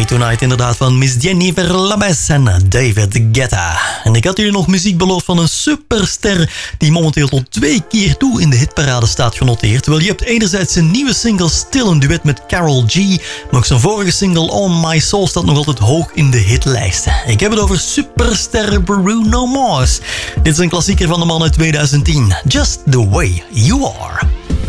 Tonight inderdaad van Miss Jennifer Lopez en David Guetta. En ik had jullie nog muziek beloofd van een superster die momenteel tot 2 keer toe in de hitparade staat genoteerd. Wel, je hebt enerzijds zijn nieuwe single Still een duet met Karol G, maar ook zijn vorige single On My Soul staat nog altijd hoog in de hitlijsten. Ik heb het over superster Bruno Mars. Dit is een klassieker van de man uit 2010, Just The Way You Are.